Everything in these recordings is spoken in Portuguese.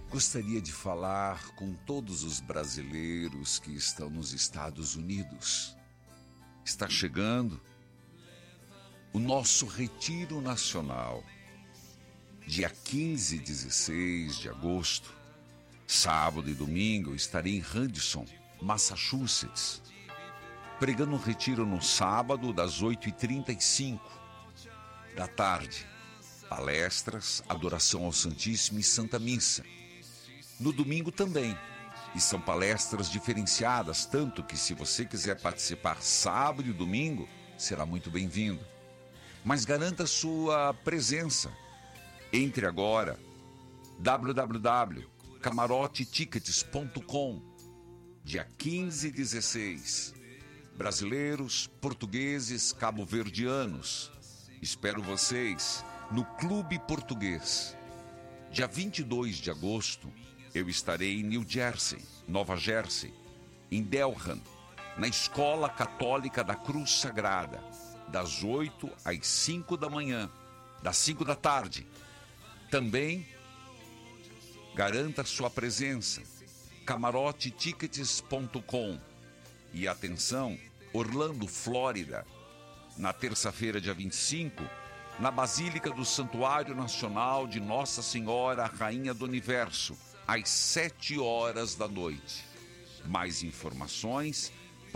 Gostaria de falar com todos os brasileiros que estão nos Estados Unidos. Está chegando o nosso Retiro Nacional, dia 15 e 16 de agosto. Sábado e domingo eu estarei em Radisson, Massachusetts, pregando um retiro no sábado das 8h35 da tarde. Palestras, adoração ao Santíssimo e Santa Missa. No domingo também. E são palestras diferenciadas, tanto que se você quiser participar sábado e domingo, será muito bem-vindo. Mas garanta sua presença. Entre agora, www.camarotetickets.com, dia 15 e 16. Brasileiros, portugueses, cabo-verdianos. Espero vocês no Clube Português. Dia 22 de agosto, eu estarei em New Jersey, Nova Jersey, em Delran, na Escola Católica da Cruz Sagrada, das 8 às 5 da manhã, das 5 da tarde. Também garanta sua presença, camarotetickets.com. E atenção, Orlando, Flórida, na terça-feira, dia 25, na Basílica do Santuário Nacional de Nossa Senhora, Rainha do Universo, às 7 da noite. Mais informações,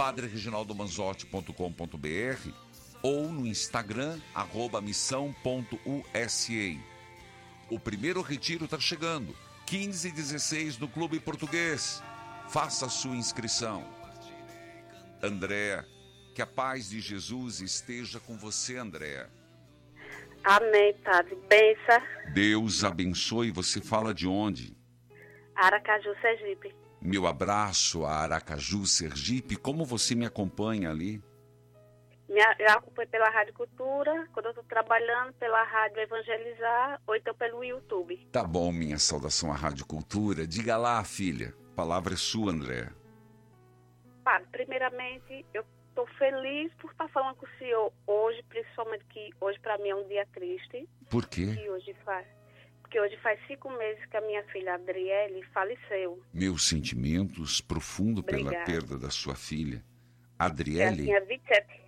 padrereginaldomanzotti.com.br ou no Instagram, @missão.usa. O primeiro retiro está chegando, 15 e 16 no Clube Português. Faça a sua inscrição. Andréa, que a paz de Jesus esteja com você, Andréa. Amém, Padre. Bença. Deus abençoe. Você fala de onde? Aracaju, Sergipe. Meu abraço a Aracaju, Sergipe. Como você me acompanha ali? Eu acompanho pela Rádio Cultura, quando eu estou trabalhando, pela Rádio Evangelizar, ou então pelo YouTube. Tá bom, minha saudação à Rádio Cultura. Diga lá, filha. A palavra é sua, Andréa. Padre, primeiramente, eu estou feliz por estar falando com o senhor hoje, principalmente que hoje para mim é um dia triste. Por quê? Porque hoje faz 5 meses que a minha filha Adriele faleceu. Meus sentimentos profundos pela perda da sua filha. Adriele? Ela tinha 27,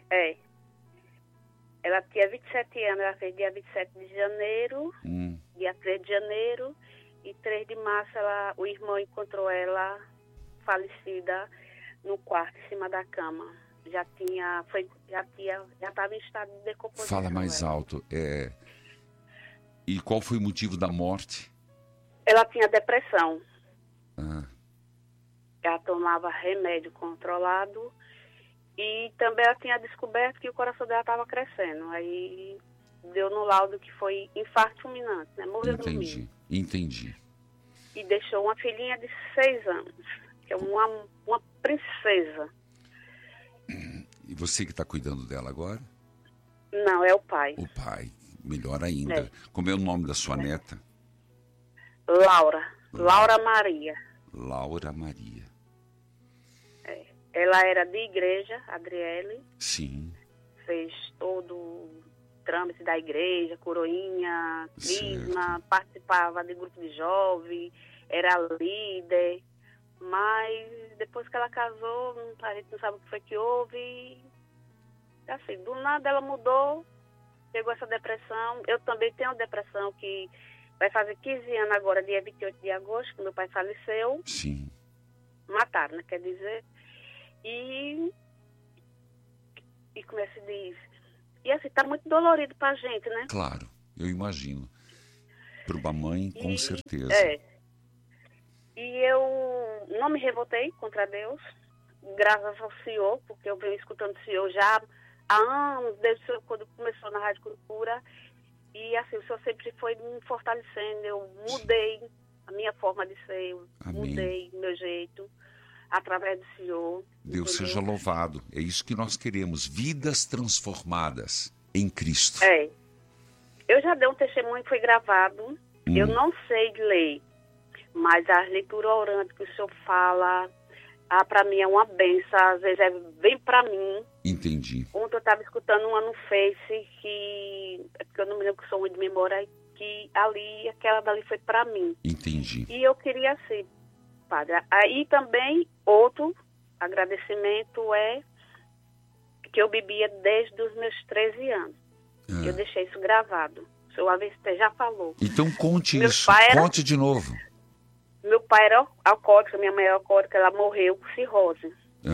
Ela tinha 27 anos, ela fez dia 27 de janeiro, dia 3 de janeiro, e 3 de março o irmão encontrou ela falecida no quarto, em cima da cama. Já estava em estado de decomposição. Fala mais alto. E qual foi o motivo da morte? Ela tinha depressão. Ah. Ela tomava remédio controlado e também ela tinha descoberto que o coração dela estava crescendo. Aí deu no laudo que foi infarto fulminante, né? Morreu dormindo. Entendi. E deixou uma filhinha de 6 anos, que é uma princesa. E você que está cuidando dela agora? Não, é o pai. O pai, melhor ainda. Como é o nome da sua neta? Laura Maria. Laura Maria. Ela era de igreja, Adriele. Sim. Fez todo o trâmite da igreja, coroinha, crisma, participava de grupo de jovens, era líder. Mas depois que ela casou, a gente não sabe o que foi que houve. Assim, do nada ela mudou, pegou essa depressão. Eu também tenho depressão, que vai fazer 15 anos agora, dia 28 de agosto, que meu pai faleceu. Sim. Mataram, né, quer dizer. E como é que se diz? E assim, tá muito dolorido pra gente, né? Claro, eu imagino. Para uma mãe, com certeza. E eu não me revoltei contra Deus, graças ao Senhor, porque eu venho escutando o Senhor já há anos, desde quando começou na Rádio Cultura. E assim, o Senhor sempre foi me fortalecendo. Eu mudei a minha forma de ser, eu mudei o meu jeito, através do Senhor. Deus seja louvado. É isso que nós queremos. Vidas transformadas em Cristo. Eu já dei um testemunho que foi gravado. Eu não sei ler, mas a leitura orante que o Senhor fala, para mim é uma benção. Às vezes vem para mim. Entendi. Ontem eu estava escutando uma no Face, que é porque eu não me lembro, que sou muito de memória, que ali, aquela dali foi para mim. Entendi. E eu queria assim, padre. Aí também outro agradecimento é que eu bebia desde os meus 13 anos. Eu deixei isso gravado. O senhor AVC já falou. Então conte Meu isso, pai era- conte de novo. Meu pai era alcoólico, minha mãe era alcoólica, ela morreu com cirrose.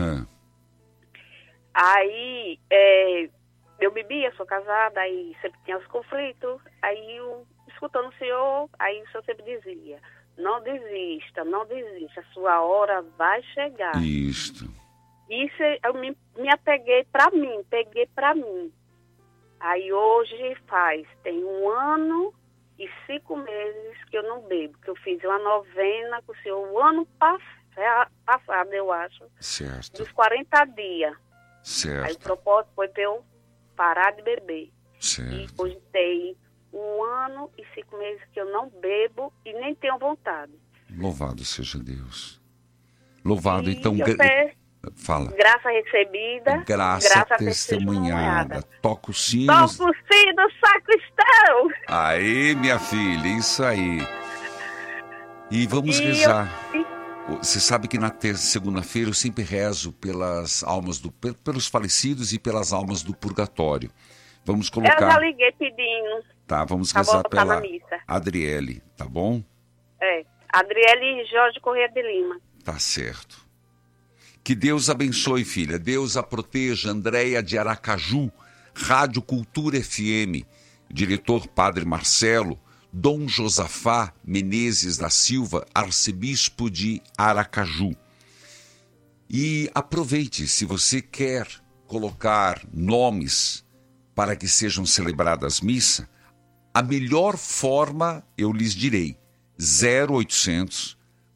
Aí, eu bebia, sou casada, aí sempre tinha os conflitos, aí eu, escutando o senhor, aí o senhor sempre dizia, não desista, a sua hora vai chegar. Isto. Isso eu me apeguei peguei pra mim. Aí hoje tem 1 ano e 5 meses que eu não bebo, que eu fiz uma novena com o senhor o ano passado, eu acho, Certo. dos 40 dias. Aí o Certo. propósito foi para eu parar de beber. E Certo. hoje tem 1 ano e 5 meses que eu não bebo e nem tenho vontade. Louvado seja Deus. Louvado, E então. eu peço Fala. graça recebida, Graça testemunhada. Toca o sino. Toca o sino, sacristão! Aí, minha filha, isso aí. E vamos E rezar. Você sabe que na segunda-feira eu sempre rezo pelas almas pelos falecidos e pelas almas do purgatório. Vamos Eu já colocar. liguei pedindo Tá, vamos pra rezar voltar na pela missa. Adriele, tá bom? Adriele Jorge Corrêa de Lima. Tá certo. Que Deus abençoe, filha. Deus a proteja. Andréia de Aracaju, Rádio Cultura FM, diretor Padre Marcelo, Dom Josafá Menezes da Silva, arcebispo de Aracaju. E aproveite, se você quer colocar nomes para que sejam celebradas missa, a melhor forma, eu lhes direi, 0800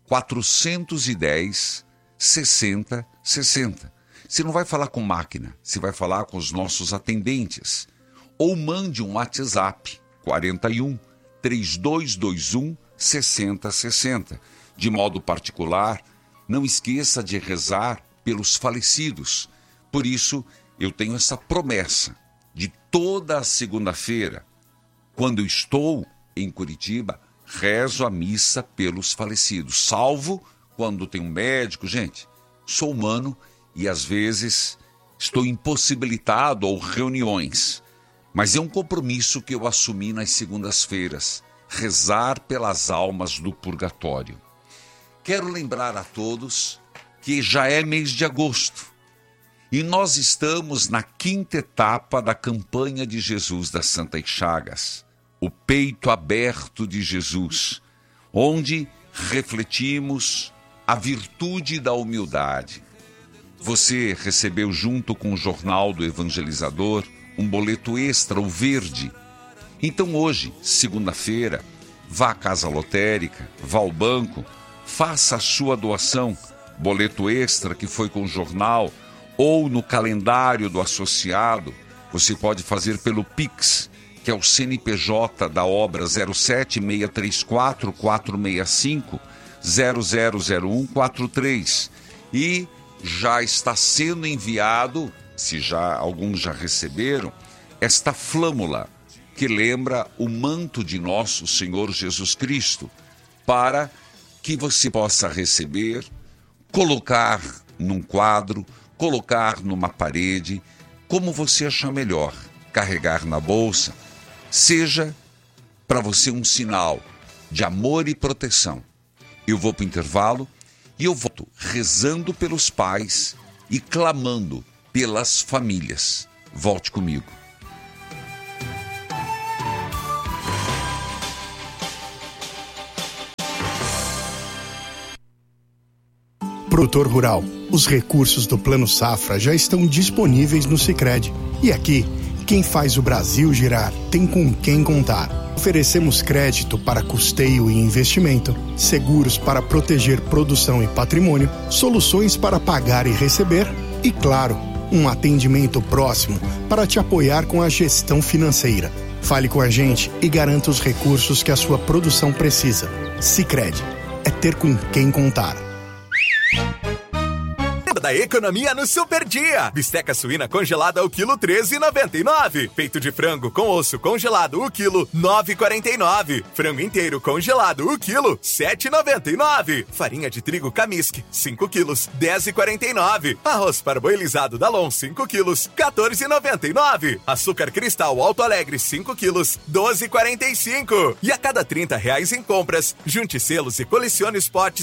410 60 60. Você não vai falar com máquina, você vai falar com os nossos atendentes. Ou mande um WhatsApp 41 3221 60 60. De modo particular, não esqueça de rezar pelos falecidos. Por isso, eu tenho essa promessa de toda a segunda-feira, quando eu estou em Curitiba, rezo a missa pelos falecidos. Salvo quando tem um médico, gente. Sou humano e às vezes estou impossibilitado ou reuniões. Mas é um compromisso que eu assumi nas segundas-feiras, rezar pelas almas do purgatório. Quero lembrar a todos que já é mês de agosto e nós estamos na 5ª etapa da campanha de Jesus das Santas Chagas, o peito aberto de Jesus, onde refletimos a virtude da humildade. Você recebeu junto com o Jornal do Evangelizador um boleto extra, o verde. Então hoje, segunda-feira, vá à casa lotérica, vá ao banco, faça a sua doação, boleto extra que foi com o jornal ou no calendário do associado. Você pode fazer pelo Pix, que é o CNPJ da obra 07634 465 000143, e já está sendo enviado, se já alguns já receberam, esta flâmula que lembra o manto de nosso Senhor Jesus Cristo, para que você possa receber, colocar num quadro, colocar numa parede, como você achar melhor, carregar na bolsa, seja para você um sinal de amor e proteção. Eu vou para o intervalo e eu volto rezando pelos pais e clamando pelas famílias. Volte comigo. Produtor rural, os recursos do Plano Safra já estão disponíveis no Sicredi. E aqui, quem faz o Brasil girar tem com quem contar. Oferecemos crédito para custeio e investimento, seguros para proteger produção e patrimônio, soluções para pagar e receber e, claro, um atendimento próximo para te apoiar com a gestão financeira. Fale com a gente e garanta os recursos que a sua produção precisa. Sicredi é ter com quem contar. da economia no Super Dia. Bisteca suína congelada ao quilo 13,99. Peito de frango com osso congelado o quilo 9,49. Frango inteiro congelado o quilo 7,99. Farinha de trigo Kamisk 5 quilos 10,49. Arroz parboilizado Dalon 5 quilos 14,99. Açúcar cristal Alto Alegre 5 quilos 12,45. E a cada R$30 em compras, junte selos e colecione os potes